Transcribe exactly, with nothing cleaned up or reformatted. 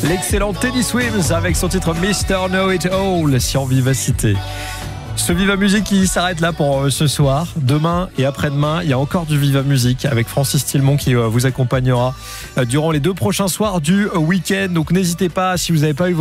l'excellent Teddy Swims avec son titre mister Know It All sur Vivacité. Ce Viva Musique qui s'arrête là pour ce soir. Demain et après-demain, il y a encore du Viva Musique avec Francis Tilmont qui vous accompagnera durant les deux prochains soirs du week-end. Donc n'hésitez pas, si vous n'avez pas eu